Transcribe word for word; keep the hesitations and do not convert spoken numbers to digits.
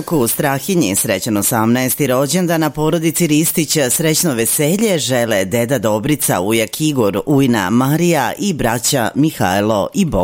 istoku Strahinji srećan osamnaesti rođendan, na porodici Ristić srećno veselje žele deda Dobrica, ujak Igor, ujna Marija i braća Mihajlo i Bogdan.